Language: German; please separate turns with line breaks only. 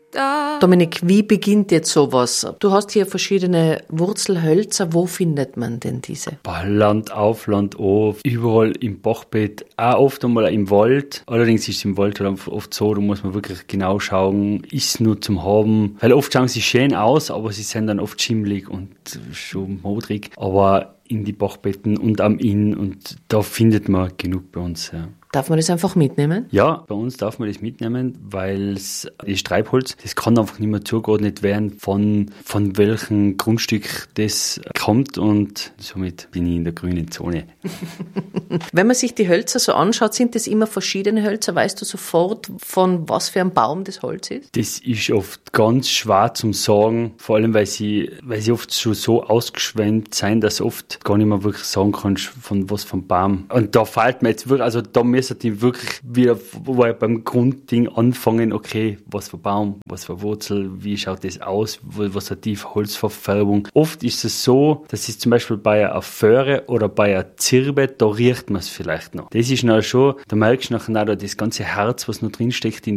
Dominik, wie beginnt jetzt sowas? Du hast hier verschiedene Wurzelhölzer. Wo findet man denn diese?
Land auf, Land ab, überall im Bachbett, auch oft einmal im Wald. Allerdings ist es im Wald halt oft so, da muss man wirklich genau schauen, ist es nur zum Haben. Weil oft schauen sie schön aus, aber sie sind dann oft schimmelig und schon modrig. Aber in die Bachbetten und am Inn und da findet man genug bei uns, ja.
Darf man das einfach mitnehmen?
Ja, bei uns darf man das mitnehmen, weil das Treibholz, das kann einfach nicht mehr zugeordnet werden von welchem Grundstück das kommt und somit bin ich in der grünen Zone.
Wenn man sich die Hölzer so anschaut, sind das immer verschiedene Hölzer? Weißt du sofort, von was für einem Baum das Holz ist?
Das ist oft ganz schwer zum sagen, vor allem weil sie oft schon so ausgeschwemmt sind, dass du oft gar nicht mehr wirklich sagen kannst, von was vom Baum. Und da fällt mir jetzt wirklich, also da müssen die wirklich wieder beim Grundding anfangen, okay, was für Baum, was für Wurzel, wie schaut das aus, was hat die Holzverfärbung. Oft ist es so, dass es zum Beispiel bei einer Föhre oder bei einer Zirbe, da riecht man es vielleicht noch. Das ist noch schon, da merkst du nachher das ganze Herz, was noch drin steckt in